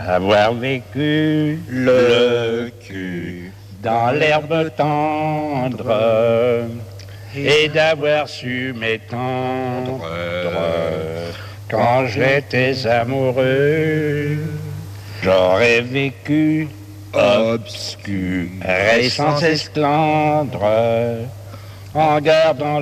Avoir vécu le cul dans l'herbe tendre et d'avoir su m'étendre quand j'étais amoureux. J'aurais vécu obscur et sans esclandre en gardant